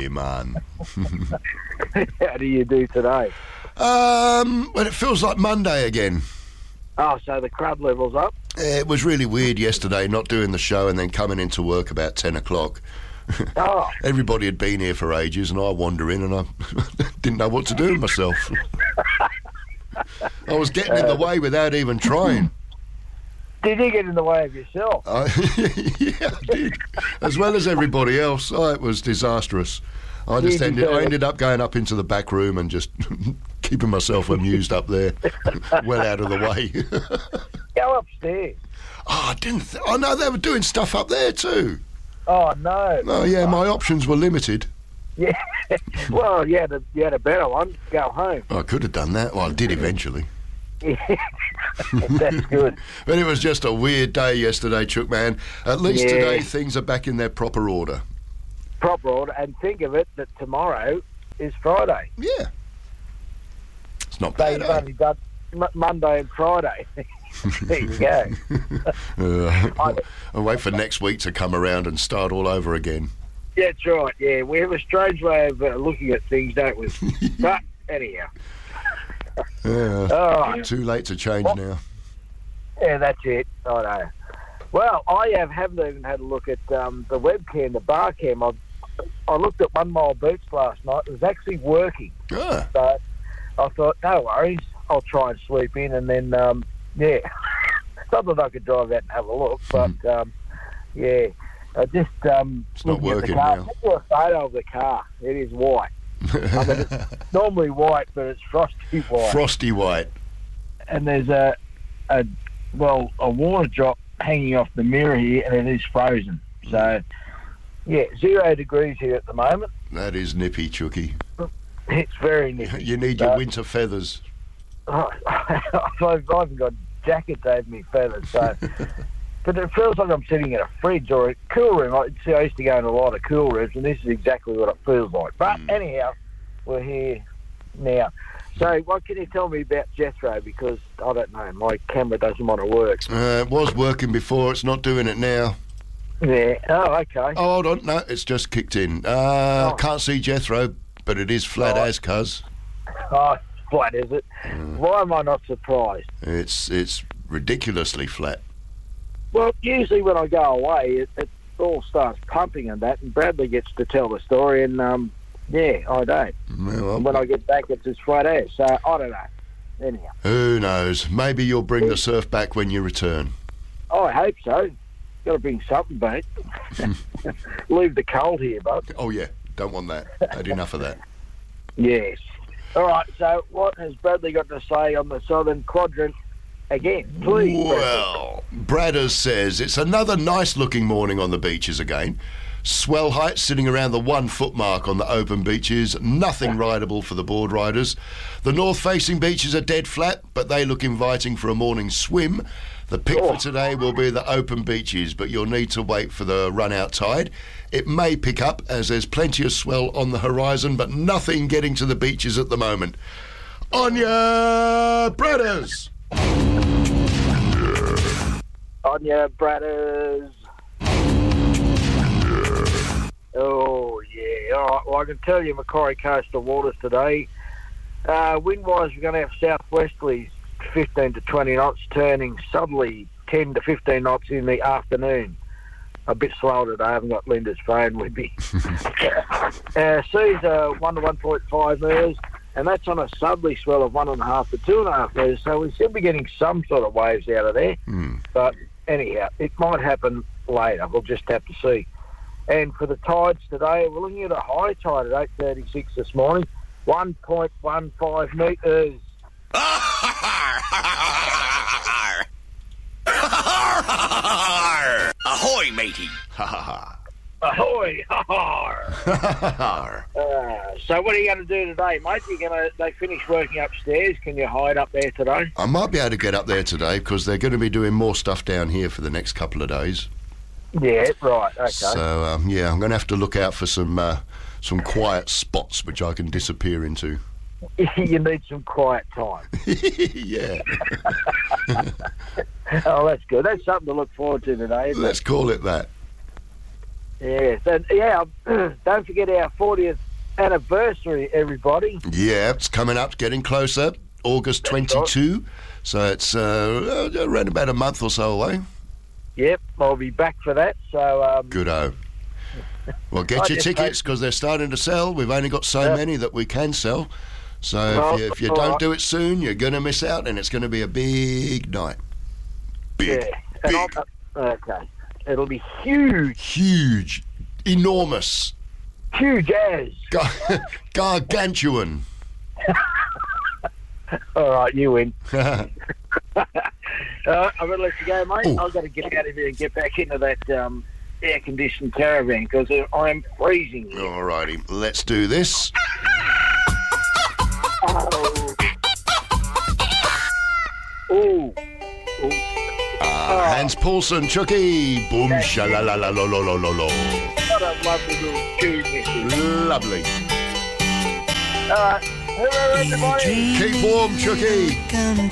man. How do you do today? Well, it feels like Monday again. Oh, so the crud level's up? It was really weird yesterday not doing the show and then coming into work about 10 o'clock. Oh. Everybody had been here for ages and I wander in and I didn't know what to do with myself. I was getting in the way without even trying. Did you get in the way of yourself? Yeah, I did. As well as everybody else. Oh, it was disastrous. I ended up going up into the back room and just keeping myself amused up there, well out of the way. Go upstairs. Oh, I didn't. I know they were doing stuff up there too. Oh no. Oh yeah, my options were limited. Yeah. Well, you had a better one. Go home. I could have done that. Well, I did eventually. Yeah. That's good. But it was just a weird day yesterday, Chook Man. At least today things are back in their proper order. Proper order, and think of it that tomorrow is Friday. Yeah. It's not So bad, you've only done Monday and Friday. There you go. I'll wait for next week to come around and start all over again. Yeah, that's right. Yeah, we have a strange way of looking at things, don't we? But anyhow. Too late to change now. Yeah, that's it. I know. Well, I haven't even had a look at the webcam, the bar cam. I looked at 1 Mile Beach last night. It was actually working. Ah. So I thought, no worries. I'll try and sleep in and then, yeah. Not that I could drive out and have a look, but, yeah. I just, it's not working now. now. I took a photo of the car. It is white. I mean, it's normally white, but it's frosty white. Frosty white. And there's a water drop hanging off the mirror here, and it is frozen. So, yeah, 0 degrees here at the moment. That is nippy, Chooky. It's very nippy. You need your winter feathers. Oh, I've got jackets over my feathers, so... But it feels like I'm sitting in a fridge or a cool room. I used to go in a lot of cool rooms, and this is exactly what it feels like. But anyhow, we're here now. So what can you tell me about Jethro? Because, I don't know, my camera doesn't want to work. It was working before. It's not doing it now. Yeah. Oh, okay. Oh, hold on. No, it's just kicked in. Can't see Jethro, but it is flat as cuz. Oh, it's flat, is it? Why am I not surprised? It's ridiculously flat. Well, usually when I go away, it all starts pumping and that, and Bradley gets to tell the story, and, yeah, I don't. Well, when I get back, it's as flat as. So, I don't know. Anyhow. Who knows? Maybe you'll bring the surf back when you return. Oh, I hope so. Got to bring something back. Leave the cold here, bud. Oh, yeah. Don't want that. Had enough of that. Yes. All right, so what has Bradley got to say on the Southern Quadrant again, please? Well, Bradders says it's another nice-looking morning on the beaches again. Swell height sitting around the 1 foot mark on the open beaches. Nothing rideable for the board riders. The north-facing beaches are dead flat, but they look inviting for a morning swim. The pick for today will be the open beaches, but you'll need to wait for the run-out tide. It may pick up as there's plenty of swell on the horizon, but nothing getting to the beaches at the moment. On ya, Bradders! On your Bradders. Oh, yeah. All right, well, I can tell you Macquarie coastal waters today. Wind-wise, we're going to have southwesterlies 15 to 20 knots, turning southerly 10 to 15 knots in the afternoon. A bit slow today. I haven't got Linda's phone with me. Seas are 1 to 1.5 metres, and that's on a southerly swell of 1.5 to 2.5 metres, so we should be getting some sort of waves out of there. But anyhow, it might happen later. We'll just have to see. And for the tides today, we're looking at a high tide at 8:36 this morning, 1.15 metres. Ahoy, matey! Ahoy! So what are you going to do today, mate? They finish working upstairs. Can you hide up there today? I might be able to get up there today because they're going to be doing more stuff down here for the next couple of days. Yeah, right, okay. So, yeah, I'm going to have to look out for some quiet spots which I can disappear into. You need some quiet time. Yeah. Oh, that's good. That's something to look forward to today, isn't Let's it? call it that. Yes, and don't forget our 40th anniversary, everybody. Yeah, it's coming up, getting closer. August That's right. 22. So it's around about a month or so away. Yep, I'll be back for that. So, Good-o. Well, I get your just tickets because they're starting to sell. We've only got so many that we can sell. So Well, if you all don't right. do it soon, you're going to miss out, and it's going to be a big night. Big, yeah, and big, okay, it'll be huge, huge, enormous, huge as. gargantuan. All right, you win. I'm going to let you go, mate. Ooh. I've got to get out of here and get back into that air-conditioned caravan because I'm freezing here. All righty, let's do this. Oh. Ooh. Ooh. Hans Paulson, Chucky, boom, sha-la-la-la-lo-lo-lo-lo-lo. What a lovely little tune this is. Lovely. All right. Hello, everybody. Keep warm, Chucky.